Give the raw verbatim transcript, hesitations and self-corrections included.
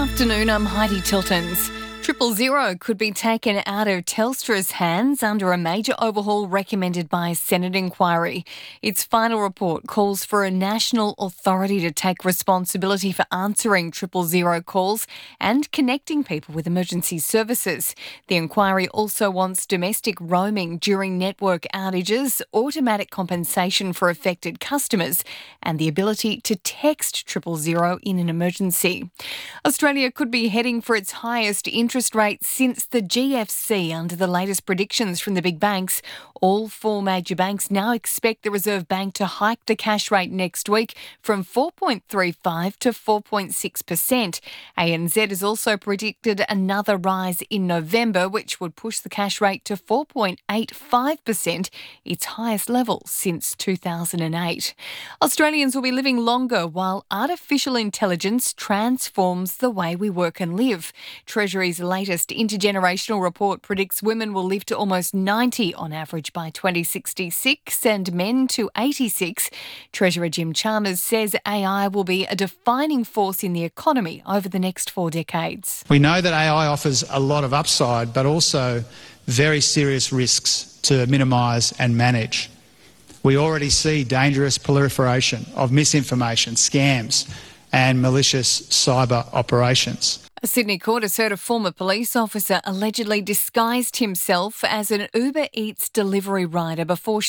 afternoon, I'm Heidi Tiltons. Triple Zero could be taken out of Telstra's hands under a major overhaul recommended by a Senate inquiry. Its final report calls for a national authority to take responsibility for answering Triple Zero calls and connecting people with emergency services. The inquiry also wants domestic roaming during network outages, automatic compensation for affected customers, and the ability to text Triple Zero in an emergency. Australia could be heading for its highest interest rate since the G F C under the latest predictions from the big banks. All four major banks now expect the Reserve Bank to hike the cash rate next week from four point three five to four point six percent. A N Z has also predicted another rise in November, which would push the cash rate to four point eight five percent, its highest level since two thousand eight. Australians will be living longer while artificial intelligence transforms the way we work and live. Treasury's latest intergenerational report predicts women will live to almost ninety on average by twenty sixty-six and men to eighty-six. Treasurer Jim Chalmers says A I will be a defining force in the economy over the next four decades. We know that A I offers a lot of upside, but also very serious risks to minimise and manage. We already see dangerous proliferation of misinformation, scams and malicious cyber operations. A Sydney court has heard a former police officer allegedly disguised himself as an Uber Eats delivery rider before